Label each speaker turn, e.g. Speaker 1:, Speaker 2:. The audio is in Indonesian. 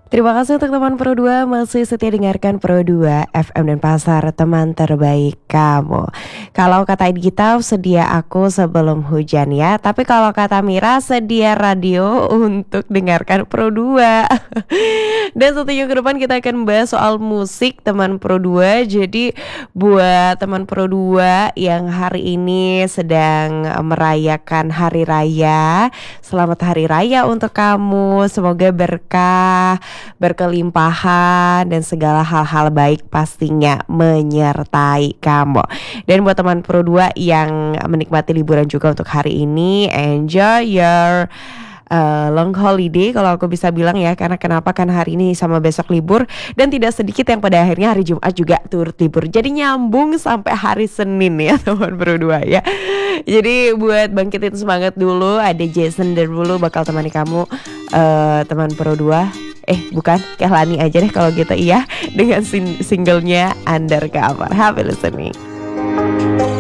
Speaker 1: Terima kasih untuk teman Pro 2 masih setia dengarkan Pro 2 FM dan Pasar, teman terbaik kamu. Kalau kata Gita, sedia aku sebelum hujan ya. Tapi kalau kata Mira, sedia radio untuk dengarkan Pro 2. Dan satu minggu ke depan kita akan bahas soal musik teman Pro 2. Jadi buat teman Pro 2 yang hari ini sedang merayakan hari raya, selamat hari raya untuk kamu. Semoga berkah, berkelimpahan dan segala hal-hal baik pastinya menyertai kamu. Dan buat teman Pro 2 yang menikmati liburan juga untuk hari ini, enjoy your long holiday kalau aku bisa bilang ya. Karena kenapa, kan hari ini sama besok libur, dan tidak sedikit yang pada akhirnya hari Jumat juga turut libur. Jadi nyambung sampai hari Senin ya teman Pro 2 ya. Jadi buat bangkitin semangat dulu, ada Jason Derulo bakal temani kamu teman Pro 2. Bukan, Kehlani aja deh kalau gitu, iya, dengan singlenya Undercover. Happy listening.